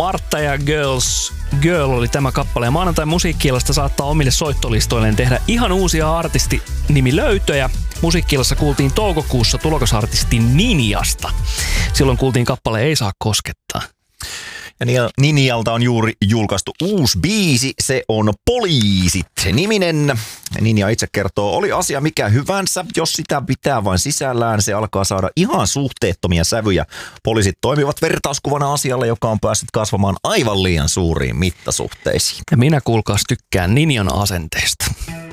Martta ja Girl oli tämä kappale. Ja Maanantai musiikki-illasta saattaa omille soittolistoilleen tehdä ihan uusia artistinimilöytöjä. Musiikki-illassa kuultiin toukokuussa tulokasartisti Ninjasta. Silloin kuultiin kappale Ei saa koskettaa. Ja Ninjalta on juuri julkaistu uusi biisi, se on Poliisit-niminen. Ninja itse kertoo, oli asia mikä hyvänsä, jos sitä pitää vain sisällään, se alkaa saada ihan suhteettomia sävyjä. Poliisit toimivat vertauskuvana asialle, joka on päässyt kasvamaan aivan liian suuriin mittasuhteisiin. Ja minä kuulkaas tykkään Ninjan asenteesta.